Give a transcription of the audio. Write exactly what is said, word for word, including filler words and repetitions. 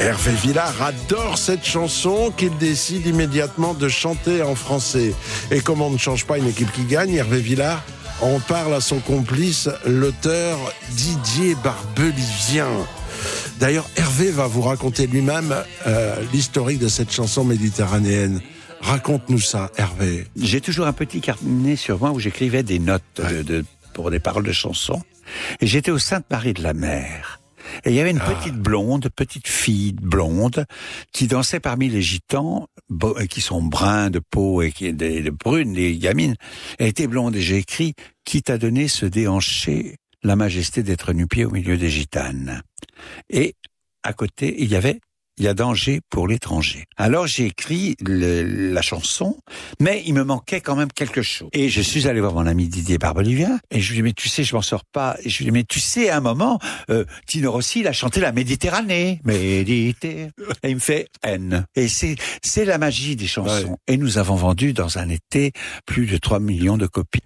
Hervé Villard adore cette chanson qu'il décide immédiatement de chanter en français. Et comme on ne change pas une équipe qui gagne, Hervé Villard en parle à son complice, l'auteur Didier Barbelivien. D'ailleurs, Hervé va vous raconter lui-même euh, l'historique de cette chanson méditerranéenne. Raconte-nous ça, Hervé. J'ai toujours un petit carnet sur moi où j'écrivais des notes de, de, pour des paroles de chansons. Et j'étais au Sainte-Marie de la Mer. Et il y avait une ah. petite blonde, petite fille blonde, qui dansait parmi les gitans, qui sont bruns de peau et qui des, des brunes, des gamines. Elle était blonde et j'ai écrit « Qui t'a donné ce déhanché, la majesté d'être nu-pied au milieu des gitanes ?» Et à côté, il y avait « Il y a danger pour l'étranger ». Alors j'ai écrit le, la chanson, mais il me manquait quand même quelque chose. Et je suis allé voir mon ami Didier Barbelivien, et je lui ai dit, mais tu sais, je m'en sors pas. Et je lui ai dit, mais tu sais, à un moment, euh, Tino Rossi, il a chanté la Méditerranée. Méditerranée. Et il me fait N. Et c'est, c'est la magie des chansons. Ouais. Et nous avons vendu dans un été plus de trois millions de copies.